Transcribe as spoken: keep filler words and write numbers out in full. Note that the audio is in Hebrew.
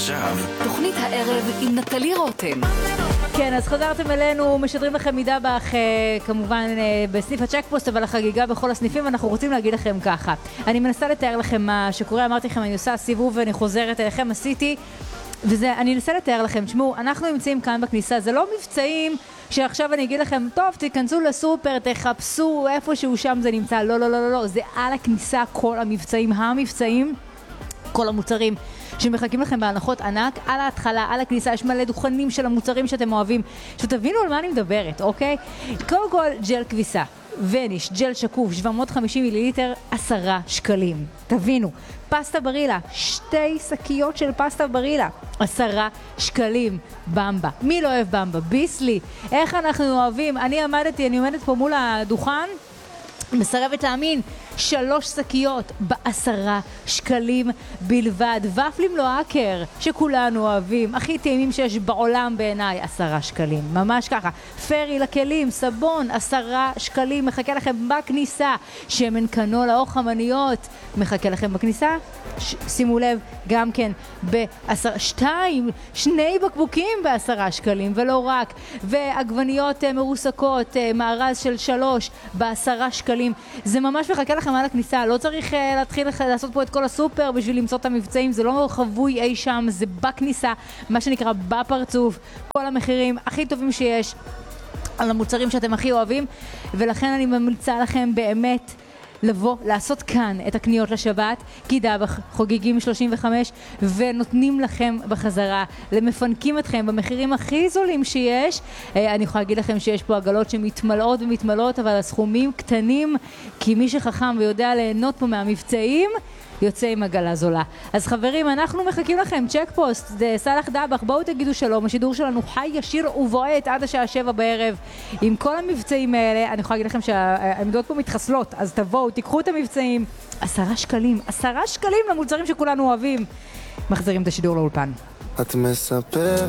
עכשיו, תוכנית הערב עם נטלי רותם. כן, אז חזרתם אלינו, משדרים לכם מדבח, כמובן בסניף הצ'קפוסט, אבל החגיגה בכל הסניפים, ואנחנו רוצים להגיד לכם ככה. אני מנסה לתאר לכם מה שקורה, אמרתי לכם, אני עושה סיבוב ואני חוזרת אליכם, עשיתי, וזה, אני אנסה לתאר לכם, תשמעו, אנחנו נמצאים כאן בכניסה, זה לא מבצעים שעכשיו אני אגיד לכם, טוב, תיכנסו לסופר, תחפשו איפשהו שם זה נמצא, לא, לא, לא, לא, לא, זה על הכניסה, כל המבצעים, המבצעים, כל המוצרים שמחכים לכם בהנחות ענק, על ההתחלה, על הכניסה, יש מלא דוכנים של המוצרים שאתם אוהבים, שתבינו על מה אני מדברת, אוקיי? קודם כל, ג'ל כביסה, וניש, ג'ל שקוף, שבע מאות וחמישים מיליליטר, עשרה שקלים. תבינו, פסטה ברילה, שתי שקיות של פסטה ברילה, עשרה שקלים. במבה. מי לא אוהב במבה? ביסלי. איך אנחנו אוהבים? אני עמדתי, אני עומדת פה מול הדוכן, מסרבת להאמין, שלוש שקיות בעשרה שקלים בלבד. ופלים לואקר שכולנו אוהבים, הכי טעימים שיש בעולם בעיניי, עשרה שקלים, ממש ככה. פרי לכלים, סבון, עשרה שקלים, מחכה לכם בכניסה. שמן קנולה או חמניות, מחכה לכם בכניסה. ש- שימו לב, גם כן בעשר, שתיים, שני בקבוקים בעשרה שקלים, ולא רק. ועגבניות uh, מרוסקות, uh, מארז של שלוש בעשרה שקלים. זה ממש מחכה לכם על הכניסה, לא צריך uh, להתחיל לח... לעשות פה את כל הסופר בשביל למצוא את המבצעים, זה לא חבוי אי שם, זה בכניסה, מה שנקרא בפרצוף, כל המחירים הכי טובים שיש על המוצרים שאתם הכי אוהבים, ולכן אני ממליצה לכם באמת לבוא, לעשות כאן את הקניות לשבת, כי דבח חוגגים שלושים וחמש ונותנים לכם בחזרה, למפנקים אתכם במחירים הכי זולים שיש. אני יכולה להגיד לכם שיש פה עגלות שמתמלאות ומתמלאות, אבל הסכומים קטנים, כי מי שחכם ויודע ליהנות פה מהמבצעים יוצא עם עגלה זולה. אז חברים, אנחנו מחכים לכם, צ'קפוסט, זה סלח דבח, בואו תגידו שלום, השידור שלנו חי, ישיר ובועט עד השעה שבע בערב, עם כל המבצעים האלה. אני יכולה להגיד לכם שהעמדות פה מתחסלות, אז תבואו, תיקחו את המבצעים, עשרה שקלים, עשרה שקלים למוצרים שכולנו אוהבים. מחזירים את השידור לאולפן. את מספרת